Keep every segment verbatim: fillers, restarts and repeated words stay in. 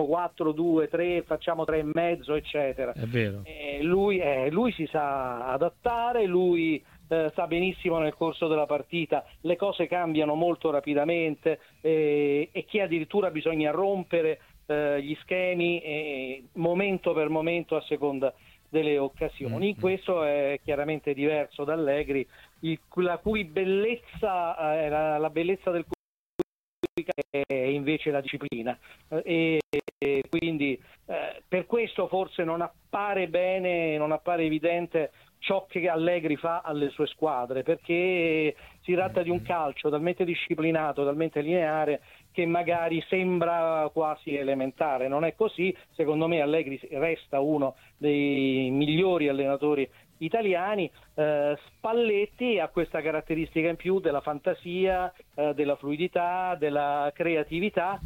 quattro due tre, facciamo tre e mezzo, eccetera. È vero. Eh, lui, eh, lui si sa adattare, lui eh, sa benissimo nel corso della partita, le cose cambiano molto rapidamente eh, e che addirittura bisogna rompere eh, gli schemi eh, momento per momento a seconda delle occasioni. Mm-hmm. Questo è chiaramente diverso da Allegri, il, la cui bellezza eh, la, la bellezza del è invece la disciplina e, e quindi eh, per questo forse non appare bene, non appare evidente ciò che Allegri fa alle sue squadre, perché si tratta di un calcio talmente disciplinato, talmente lineare, che magari sembra quasi elementare. Non è così. Secondo me Allegri resta uno dei migliori allenatori italiani. eh, Spalletti ha questa caratteristica in più della fantasia, eh, della fluidità, della creatività,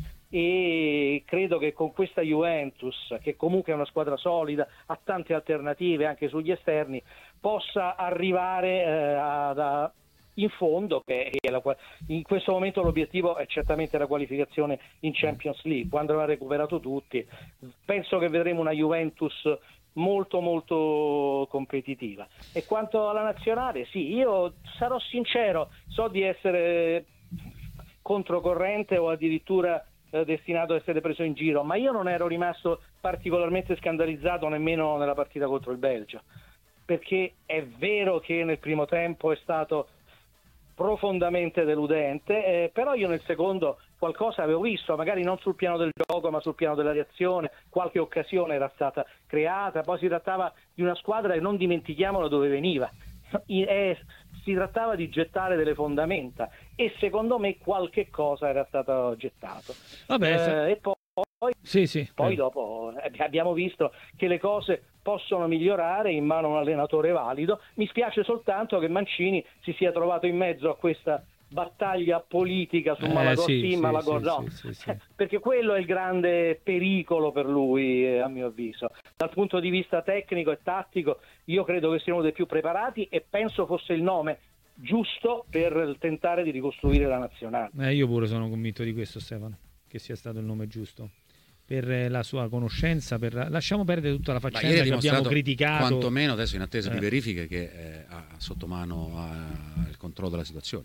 e credo che con questa Juventus, che comunque è una squadra solida, ha tante alternative anche sugli esterni, possa arrivare eh, a, a in fondo, che è la, in questo momento l'obiettivo è certamente la qualificazione in Champions League. Quando avrà recuperato tutti, penso che vedremo una Juventus molto molto competitiva. E quanto alla nazionale, sì, io sarò sincero, so di essere controcorrente o addirittura eh, destinato a essere preso in giro, ma io non ero rimasto particolarmente scandalizzato nemmeno nella partita contro il Belgio, perché è vero che nel primo tempo è stato profondamente deludente, eh, però io nel secondo qualcosa avevo visto, magari non sul piano del gioco ma sul piano della reazione, qualche occasione era stata creata. Poi si trattava di una squadra e non dimentichiamolo dove veniva, e si trattava di gettare delle fondamenta e secondo me qualche cosa era stato gettato. Vabbè, eh, sa- e poi sì, sì, poi eh. dopo abbiamo visto che le cose possono migliorare in mano a un allenatore valido. Mi spiace soltanto che Mancini si sia trovato in mezzo a questa battaglia politica su Eh, Malagò sì, sì, Malagò sì, no, sì, sì, sì. perché quello è il grande pericolo per lui, eh, a mio avviso. Dal punto di vista tecnico e tattico io credo che sia uno dei più preparati e penso fosse il nome giusto per tentare di ricostruire la nazionale. Eh, io pure sono convinto di questo, Stefano, che sia stato il nome giusto per la sua conoscenza. Per... lasciamo perdere tutta la faccenda che abbiamo criticato, quantomeno adesso in attesa eh. di verifiche, che eh, ha sotto mano ha il controllo della situazione.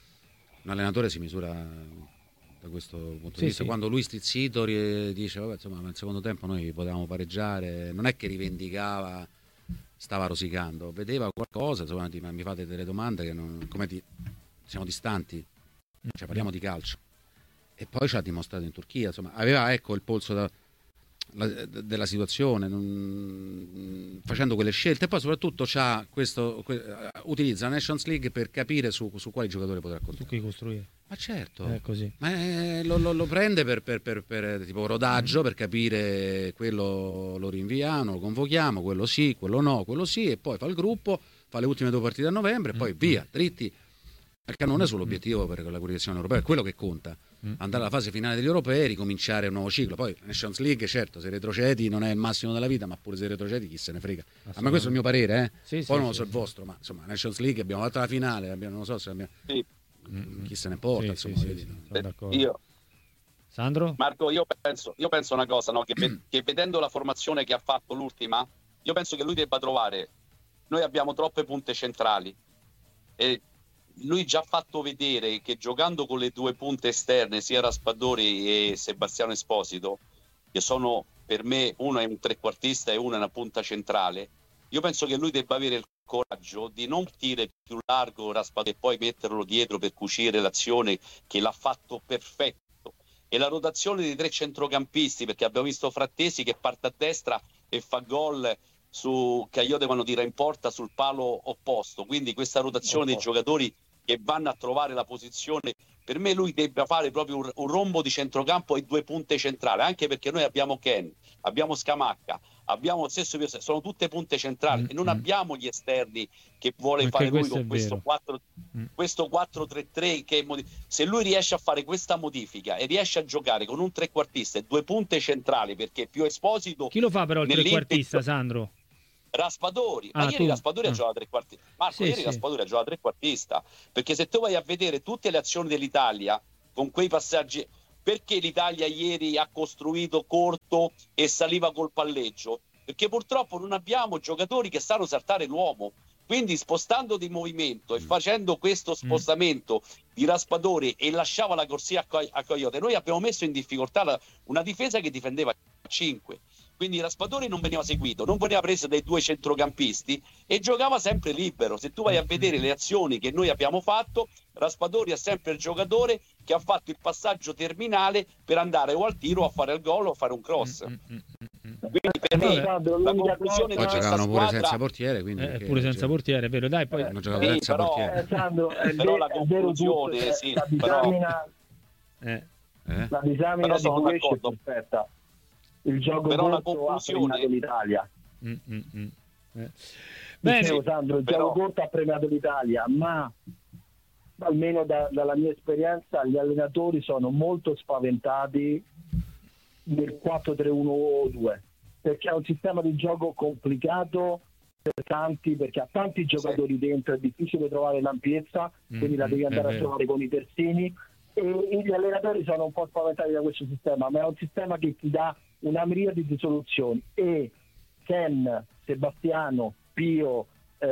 Un allenatore si misura da questo punto sì, di vista, sì. Quando lui stizzito dice vabbè, insomma, nel secondo tempo noi potevamo pareggiare, non è che rivendicava, stava rosicando, vedeva qualcosa, insomma, ti, mi fate delle domande che non, come ti, siamo distanti, cioè parliamo di calcio. E poi ci ha dimostrato in Turchia, insomma, aveva ecco il polso da, la, della situazione, non, facendo quelle scelte, e poi soprattutto c'ha questo, que, utilizza la Nations League per capire su, su quali giocatori potrà costruire. Su chi costruire. Ma certo, è così. Ma è, lo, lo, lo prende per, per, per, per tipo rodaggio, mm. per capire quello lo rinviamo, lo convochiamo, quello sì, quello no, quello sì, e poi fa il gruppo, fa le ultime due partite a novembre, e poi mm. via, dritti al cannone sull'obiettivo per la qualificazione europea. È quello che conta, andare alla fase finale degli europei, ricominciare un nuovo ciclo. Poi Nations League, certo, se retrocedi non è il massimo della vita, ma pure se retrocedi chi se ne frega. A me questo è il mio parere, eh? Sì, poi sì, non lo sì, so il sì. vostro, ma insomma Nations League abbiamo fatto la finale, abbiamo, non so se abbiamo... Sì. chi se ne porta, sì, insomma, sì, sì, vedi, sono d'accordo. Io, Sandro? Marco, io penso, io penso una cosa, no? che, che vedendo la formazione che ha fatto l'ultima, io penso che lui debba trovare, noi abbiamo troppe punte centrali e lui già ha fatto vedere che giocando con le due punte esterne, sia Raspadori e Sebastiano Esposito, che sono per me, uno è un trequartista e uno è una punta centrale, io penso che lui debba avere il coraggio di non tirare più largo Raspadori e poi metterlo dietro per cucire l'azione, che l'ha fatto perfetto, e la rotazione dei tre centrocampisti, perché abbiamo visto Frattesi che parte a destra e fa gol su Caiote quando tira in porta sul palo opposto, quindi questa rotazione dei giocatori che vanno a trovare la posizione, per me lui debba fare proprio un, un rombo di centrocampo e due punte centrali, anche perché noi abbiamo Ken, abbiamo Scamacca, abbiamo lo stesso, sono tutte punte centrali, mm, e non mm. abbiamo gli esterni che vuole Anche fare lui con questo, quattro, mm. questo quattro tre tre, che se lui riesce a fare questa modifica e riesce a giocare con un trequartista e due punte centrali, perché più Esposito... Chi lo fa però il trequartista, Sandro? Raspadori, ah, ma ieri tu? Raspadori ah. ha giocato trequartista. Marco, sì, ieri sì. Raspadori ha giocato trequartista, perché se tu vai a vedere tutte le azioni dell'Italia con quei passaggi, perché l'Italia ieri ha costruito corto e saliva col palleggio? Perché purtroppo non abbiamo giocatori che sanno saltare l'uomo. Quindi spostando di movimento e facendo questo spostamento di Raspadori e lasciava la corsia a Coyote, noi abbiamo messo in difficoltà la, una difesa che difendeva a cinque. Quindi Raspadori non veniva seguito, non veniva preso dai due centrocampisti e giocava sempre libero. Se tu vai a vedere le azioni che noi abbiamo fatto, Raspadori è sempre il giocatore che ha fatto il passaggio terminale per andare o al tiro o a fare il gol o a fare un cross. Quindi per me la conclusione poi di giocavano pure squadra... senza portiere, quindi eh, pure senza portiere, è vero, dai, poi eh, giocavano sì, senza però, portiere. Eh, Sandro, è però ve- la è vero conclusione tutto, sì, la però, disamina, eh. Eh? la disamina Però di sono Pugliese è d'accordo. perfetta. Il gioco Però la corto ha conclusione- premiato l'Italia. Mm, mm, mm. Eh. Bene, Bene, Sandro, il però- gioco corto ha premiato l'Italia, ma almeno da- dalla mia esperienza gli allenatori sono molto spaventati nel quattro tre uno due, perché è un sistema di gioco complicato per tanti, perché ha tanti giocatori dentro, è difficile trovare l'ampiezza, quindi la devi Mm, andare è a vero. trovare con i terzini, e gli allenatori sono un po' spaventati da questo sistema, ma è un sistema che ti dà una miriade di soluzioni, e Ken, Sebastiano, Pio,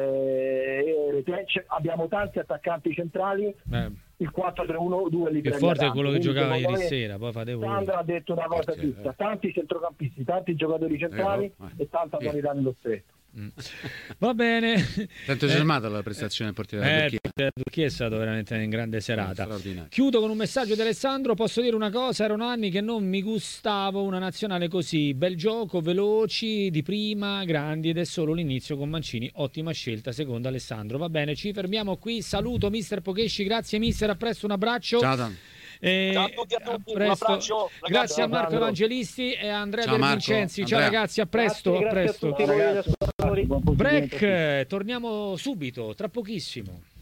eh, cioè, abbiamo tanti attaccanti centrali, eh, il quattro tre uno due li più premia forte è tanto. quello che Quindi, giocava secondo ieri me, sera, poi fate voi. Sandro ha detto una cosa Perché, giusta, eh. tanti centrocampisti, tanti giocatori centrali Eh, no, eh. e tanta Sì. qualità nello stretto. Mm. Va bene. Tanto Eh, entusiasmata la prestazione del portiere della Eh, Turchia. la Turchia è stato veramente in grande serata. Straordinario. Chiudo con un messaggio di Alessandro. Posso dire una cosa? Erano anni che non mi gustavo una nazionale così. Bel gioco, veloci, di prima, grandi, ed è solo l'inizio con Mancini. Ottima scelta, secondo Alessandro. Va bene, ci fermiamo qui. Saluto mister Pocesci. Grazie mister, a presto, un abbraccio. Ciao Dan. E Ciao a tutti, a tutti, a un presto. abbraccio, ragazzi. Grazie a Marco Sandro. Evangelisti e a Andrea Ciao, De Marco. Vincenzi. Ciao Andrea. ragazzi, a presto, Grazie, a grazie presto. a tutti voi ascoltatori. Buon proseguimento a tutti. Break, torniamo subito, tra pochissimo.